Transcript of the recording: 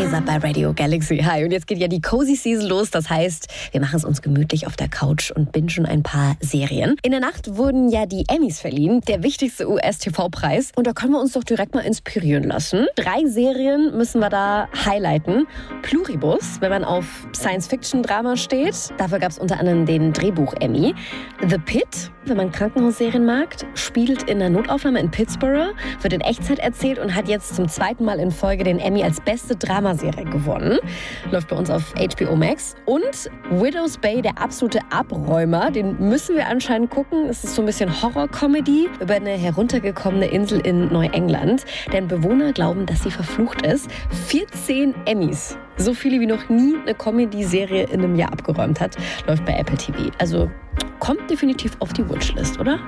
Faser bei Radio Galaxy. Hi, und jetzt geht ja die Cozy Season los. Das heißt, wir machen es uns gemütlich auf der Couch und bingen ein paar Serien. In der Nacht wurden ja die Emmys verliehen, der wichtigste US-TV-Preis. Und da können wir uns doch direkt mal inspirieren lassen. 3 Serien müssen wir da highlighten. Pluribus, wenn man auf Science-Fiction-Drama steht. Dafür gab es unter anderem den Drehbuch-Emmy. The Pit, wenn man Krankenhausserien mag, spielt in der Notaufnahme in Pittsburgh, wird in Echtzeit erzählt und hat jetzt zum 2. Mal in Folge den Emmy als beste Dramaserie gewonnen. Läuft bei uns auf HBO Max. Und Widow's Bay, der absolute Abräumer, den müssen wir anscheinend gucken. Es ist so ein bisschen Horror-Comedy über eine heruntergekommene Insel in Neuengland. Denn Bewohner glauben, dass sie verflucht ist. 14 Emmys. So viele wie noch nie eine Comedy-Serie in einem Jahr abgeräumt hat. Läuft bei Apple TV. Also kommt definitiv auf die Wunschlist, oder?